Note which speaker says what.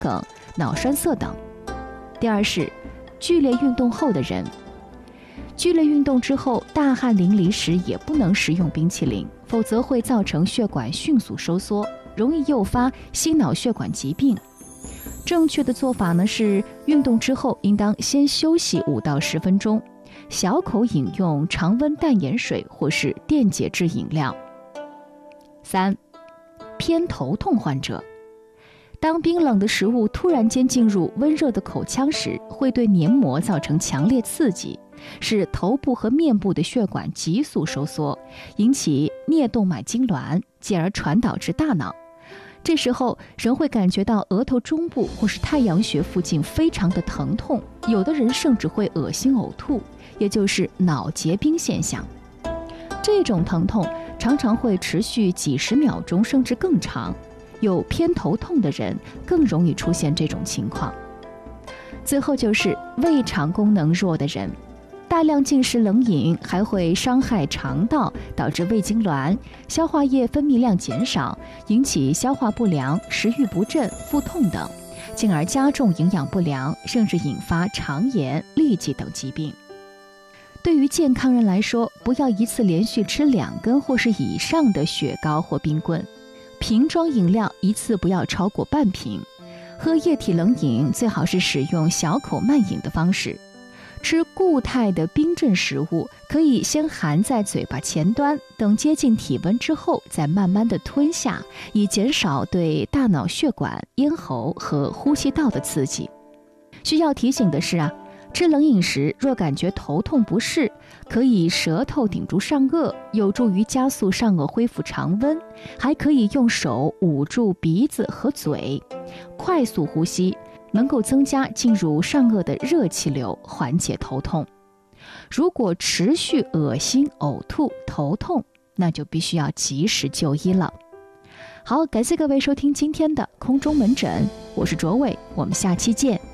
Speaker 1: 梗、脑栓塞等。第二是剧烈运动后的人，剧烈运动之后大汗淋漓时也不能食用冰淇淋，否则会造成血管迅速收缩，容易诱发心脑血管疾病。正确的做法呢是，运动之后应当先休息5到10分钟，小口饮用常温淡盐水或是电解质饮料。3. 偏头痛患者，当冰冷的食物突然间进入温热的口腔时，会对黏膜造成强烈刺激，使头部和面部的血管急速收缩，引起颞动脉痉挛，进而传导至大脑。这时候人会感觉到额头中部或是太阳穴附近非常的疼痛，有的人甚至会恶心呕吐，也就是脑结冰现象。这种疼痛常常会持续几十秒钟甚至更长，有偏头痛的人更容易出现这种情况。最后就是胃肠功能弱的人，大量进食冷饮还会伤害肠道，导致胃痉挛，消化液分泌量减少，引起消化不良、食欲不振、腹痛等，进而加重营养不良，甚至引发肠炎、痢疾等疾病。对于健康人来说，不要一次连续吃2根或是以上的雪糕或冰棍，瓶装饮料一次不要超过半瓶，喝液体冷饮最好是使用小口慢饮的方式。吃固态的冰镇食物可以先含在嘴巴前端，等接近体温之后再慢慢的吞下，以减少对大脑血管、咽喉和呼吸道的刺激。需要提醒的是吃冷饮时若感觉头痛不适，可以舌头顶住上颚，有助于加速上颚恢复常温，还可以用手捂住鼻子和嘴，快速呼吸，能够增加进入上颚的热气流，缓解头痛。如果持续恶心、呕吐、头痛，那就必须要及时就医了。好，感谢各位收听今天的空中门诊，我是卓伟，我们下期见。